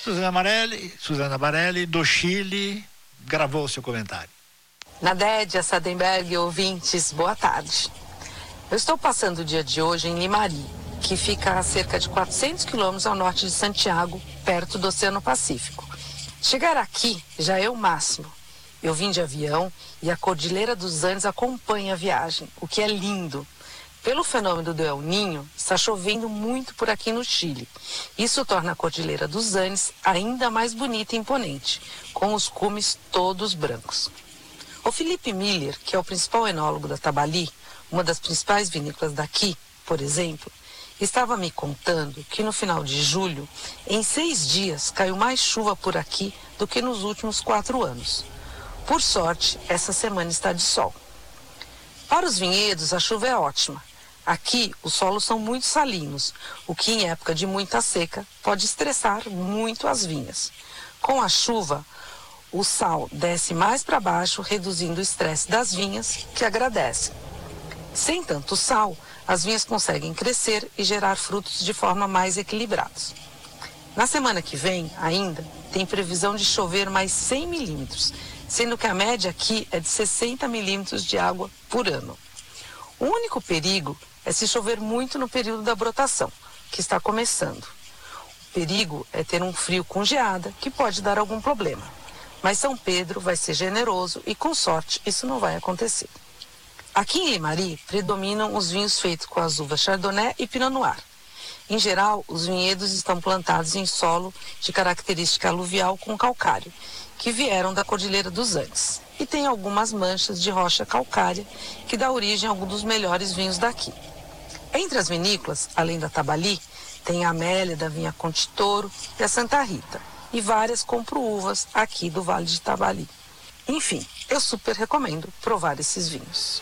Suzana Barelli, do Chile, gravou o seu comentário. Nadédia, Sadenberg, ouvintes, boa tarde. Eu estou passando o dia de hoje em Limari, que fica a cerca de 400 quilômetros ao norte de Santiago, perto do Oceano Pacífico. Chegar aqui já é o máximo. Eu vim de avião e a Cordilheira dos Andes acompanha a viagem, o que é lindo. Pelo fenômeno do El Niño, está chovendo muito por aqui no Chile. Isso torna a Cordilheira dos Andes ainda mais bonita e imponente, com os cumes todos brancos. O Felipe Miller, que é o principal enólogo da Tabali, uma das principais vinícolas daqui, por exemplo, estava me contando que no final de julho, em 6 dias, caiu mais chuva por aqui do que nos últimos 4 anos. Por sorte, essa semana está de sol. Para os vinhedos, a chuva é ótima. Aqui, os solos são muito salinos, o que em época de muita seca pode estressar muito as vinhas. Com a chuva, o sal desce mais para baixo, reduzindo o estresse das vinhas, que agradecem. Sem tanto sal, as vinhas conseguem crescer e gerar frutos de forma mais equilibrada. Na semana que vem, ainda, tem previsão de chover mais 100 milímetros, sendo que a média aqui é de 60 milímetros de água por ano. O único perigo é se chover muito no período da brotação, que está começando. O perigo é ter um frio com geada, que pode dar algum problema. Mas São Pedro vai ser generoso e, com sorte, isso não vai acontecer. Aqui em Limari, predominam os vinhos feitos com as uvas Chardonnay e Pinot Noir. Em geral, os vinhedos estão plantados em solo de característica aluvial com calcário, que vieram da Cordilheira dos Andes. E tem algumas manchas de rocha calcária, que dá origem a alguns dos melhores vinhos daqui. Entre as vinícolas, além da Tabali, tem a Amélia da Vinha Conte Toro e a Santa Rita, e várias compro-uvas aqui do Vale de Tabali. Enfim, eu super recomendo provar esses vinhos.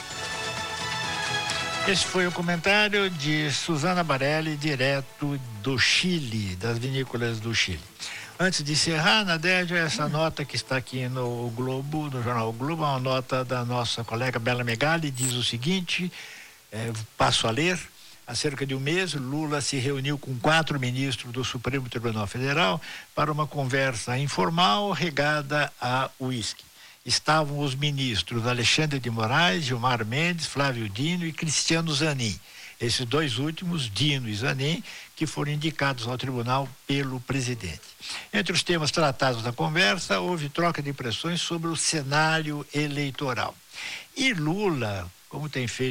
Esse foi o comentário de Suzana Barelli, direto do Chile, das vinícolas do Chile. Antes de encerrar, Nadédia, essa nota que está aqui no Globo, no jornal o Globo, é uma nota da nossa colega Bela Megali, diz o seguinte, passo a ler. Há cerca de um mês, Lula se reuniu com 4 ministros do Supremo Tribunal Federal para uma conversa informal regada a uísque. Estavam os ministros Alexandre de Moraes, Gilmar Mendes, Flávio Dino e Cristiano Zanin. Esses 2 últimos, Dino e Zanin, que foram indicados ao tribunal pelo presidente. Entre os temas tratados na conversa, houve troca de impressões sobre o cenário eleitoral. E Lula, como tem feito